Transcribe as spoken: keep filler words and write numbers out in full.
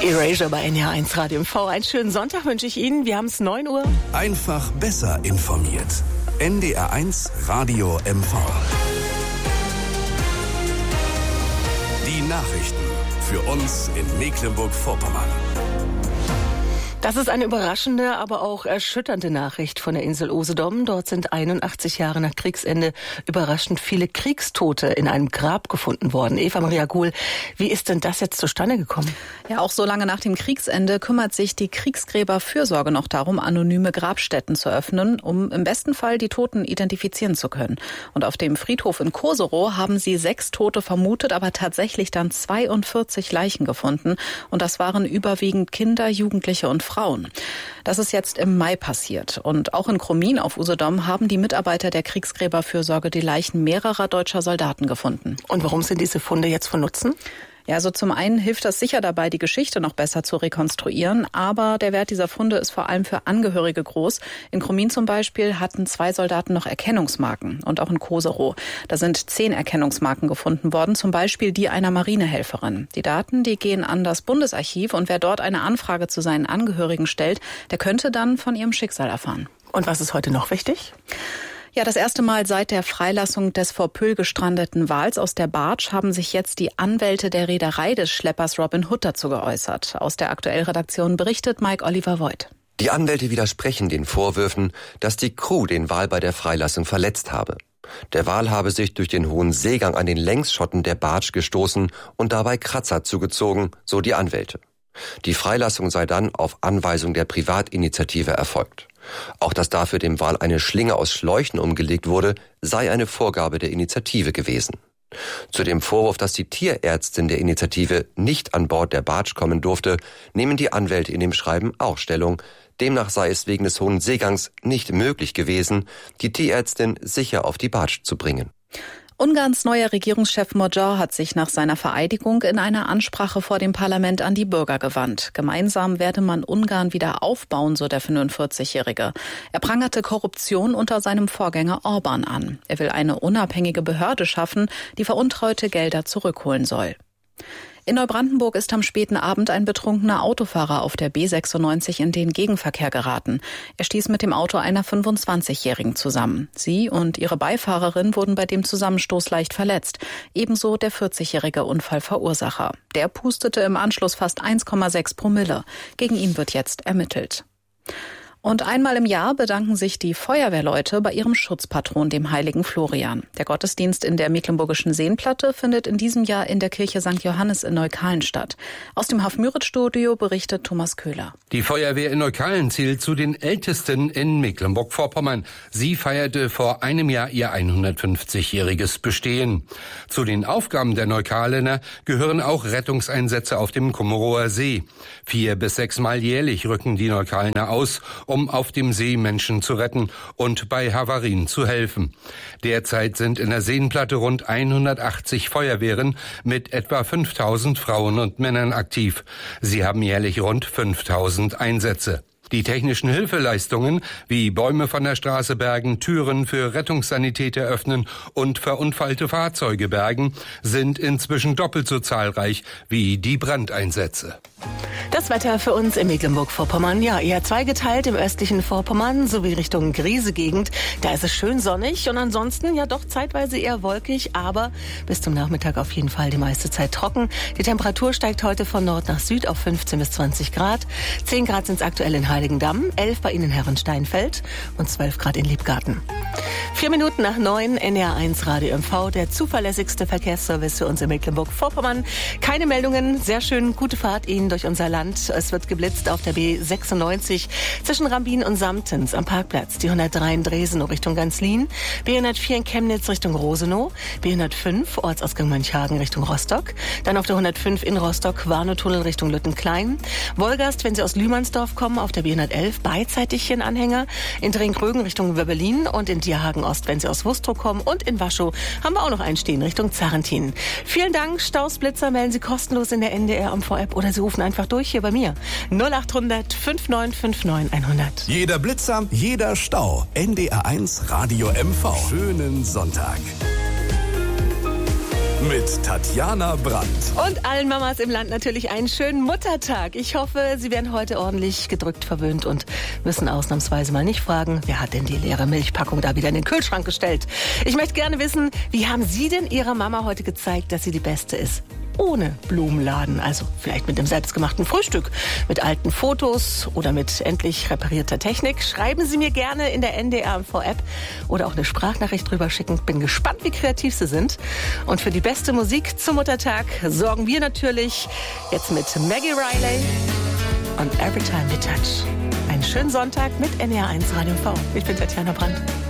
Erasure bei N H eins Radio M V. Einen schönen Sonntag wünsche ich Ihnen. Wir haben es neun Uhr. Einfach besser informiert. N D R eins Radio M V. Die Nachrichten für uns in Mecklenburg-Vorpommern. Das ist eine überraschende, aber auch erschütternde Nachricht von der Insel Usedom. Dort sind einundachtzig Jahre nach Kriegsende überraschend viele Kriegstote in einem Grab gefunden worden. Eva Maria Guhl, wie ist denn das jetzt zustande gekommen? Ja, auch so lange nach dem Kriegsende kümmert sich die Kriegsgräberfürsorge noch darum, anonyme Grabstätten zu öffnen, um im besten Fall die Toten identifizieren zu können. Und auf dem Friedhof in Koserow haben sie sechs Tote vermutet, aber tatsächlich dann zweiundvierzig Leichen gefunden. Und das waren überwiegend Kinder, Jugendliche und Frauen. Frauen. Das ist jetzt im Mai passiert. Und auch in Chromin auf Usedom haben die Mitarbeiter der Kriegsgräberfürsorge die Leichen mehrerer deutscher Soldaten gefunden. Und warum sind diese Funde jetzt von Nutzen? Ja, also zum einen hilft das sicher dabei, die Geschichte noch besser zu rekonstruieren, aber der Wert dieser Funde ist vor allem für Angehörige groß. In Chromin zum Beispiel hatten zwei Soldaten noch Erkennungsmarken und auch in Koserow. Da sind zehn Erkennungsmarken gefunden worden, zum Beispiel die einer Marinehelferin. Die Daten, die gehen an das Bundesarchiv und wer dort eine Anfrage zu seinen Angehörigen stellt, der könnte dann von ihrem Schicksal erfahren. Und was ist heute noch wichtig? Ja, das erste Mal seit der Freilassung des vor Pöhl gestrandeten Wals aus der Barge haben sich jetzt die Anwälte der Reederei des Schleppers Robin Hood dazu geäußert. Aus der Aktuellredaktion berichtet Mike Oliver Voigt. Die Anwälte widersprechen den Vorwürfen, dass die Crew den Wal bei der Freilassung verletzt habe. Der Wal habe sich durch den hohen Seegang an den Längsschotten der Barge gestoßen und dabei Kratzer zugezogen, so die Anwälte. Die Freilassung sei dann auf Anweisung der Privatinitiative erfolgt. Auch dass dafür dem Wal eine Schlinge aus Schläuchen umgelegt wurde, sei eine Vorgabe der Initiative gewesen. Zu dem Vorwurf, dass die Tierärztin der Initiative nicht an Bord der Barge kommen durfte, nehmen die Anwälte in dem Schreiben auch Stellung. Demnach sei es wegen des hohen Seegangs nicht möglich gewesen, die Tierärztin sicher auf die Barge zu bringen. Ungarns neuer Regierungschef Magyar hat sich nach seiner Vereidigung in einer Ansprache vor dem Parlament an die Bürger gewandt. Gemeinsam werde man Ungarn wieder aufbauen, so der fünfundvierzigjährige. Er prangerte Korruption unter seinem Vorgänger Orban an. Er will eine unabhängige Behörde schaffen, die veruntreute Gelder zurückholen soll. In Neubrandenburg ist am späten Abend ein betrunkener Autofahrer auf der B sechsundneunzig in den Gegenverkehr geraten. Er stieß mit dem Auto einer fünfundzwanzigjährigen zusammen. Sie und ihre Beifahrerin wurden bei dem Zusammenstoß leicht verletzt. Ebenso der vierzigjährige Unfallverursacher. Der pustete im Anschluss fast eins Komma sechs Promille. Gegen ihn wird jetzt ermittelt. Und einmal im Jahr bedanken sich die Feuerwehrleute bei ihrem Schutzpatron, dem heiligen Florian. Der Gottesdienst in der mecklenburgischen Seenplatte findet in diesem Jahr in der Kirche Sankt Johannes in Neukalen statt. Aus dem Haf-Müritz-Studio berichtet Thomas Köhler. Die Feuerwehr in Neukalen zählt zu den ältesten in Mecklenburg-Vorpommern. Sie feierte vor einem Jahr ihr hundertfünfzigjähriges Bestehen. Zu den Aufgaben der Neukalener gehören auch Rettungseinsätze auf dem Kummerower See. Vier bis sechsmal jährlich rücken die Neukalener aus, um auf dem See Menschen zu retten und bei Havarien zu helfen. Derzeit sind in der Seenplatte rund hundertachtzig Feuerwehren mit etwa fünftausend Frauen und Männern aktiv. Sie haben jährlich rund fünftausend Einsätze. Die technischen Hilfeleistungen wie Bäume von der Straße bergen, Türen für Rettungssanitäter öffnen und verunfallte Fahrzeuge bergen sind inzwischen doppelt so zahlreich wie die Brandeinsätze. Das Wetter für uns in Mecklenburg-Vorpommern, ja, eher zweigeteilt im östlichen Vorpommern sowie Richtung Griese-Gegend. Da ist es schön sonnig und ansonsten ja doch zeitweise eher wolkig, aber bis zum Nachmittag auf jeden Fall die meiste Zeit trocken. Die Temperatur steigt heute von Nord nach Süd auf fünfzehn bis zwanzig Grad. zehn Grad sind es aktuell in Heiligendamm, elf bei Ihnen in Herrensteinfeld und zwölf Grad in Liebgarten. Vier Minuten nach neun, N R eins Radio M V, der zuverlässigste Verkehrsservice für uns in Mecklenburg-Vorpommern. Keine Meldungen, sehr schön, gute Fahrt Ihnen durch unser Land. Es wird geblitzt auf der B sechsundneunzig zwischen Rambin und Samtens am Parkplatz. Die hundertdrei in Dresenow Richtung Ganzlin, B hundertvier in Chemnitz Richtung Rosenow, B hundertfünf Ortsausgang Mönchhagen Richtung Rostock, dann auf der hundertfünf in Rostock Warnow-Tunnel Richtung Lüttenklein, Wolgast, wenn Sie aus Lühmannsdorf kommen, auf der B hundertelf beidseitig hier ein Anhänger, in Dringrögen Richtung Wöbbelin und in Dierhagen Ost, wenn Sie aus Wustrow kommen, und in Waschow haben wir auch noch einen stehen Richtung Zarrentin. Vielen Dank, Stausblitzer melden Sie kostenlos in der N D R M V-App oder Sie rufen einfach durch hier bei mir. null acht hundert fünf neun fünf neun hundert. Jeder Blitzer, jeder Stau. N D R eins Radio M V. Schönen Sonntag. mit Tatjana Brandt. Und allen Mamas im Land natürlich einen schönen Muttertag. Ich hoffe, Sie werden heute ordentlich gedrückt, verwöhnt und müssen ausnahmsweise mal nicht fragen, wer hat denn die leere Milchpackung da wieder in den Kühlschrank gestellt. Ich möchte gerne wissen, wie haben Sie denn Ihrer Mama heute gezeigt, dass sie die Beste ist? Ohne Blumenladen, also vielleicht mit dem selbstgemachten Frühstück, mit alten Fotos oder mit endlich reparierter Technik. Schreiben Sie mir gerne in der N D R M V-App oder auch eine Sprachnachricht drüber schicken. Bin gespannt, wie kreativ Sie sind. Und für die beste Musik zum Muttertag sorgen wir natürlich jetzt mit Maggie Riley und Every Time We Touch. Einen schönen Sonntag mit N D R eins Radio V. Ich bin Tatjana Brandt.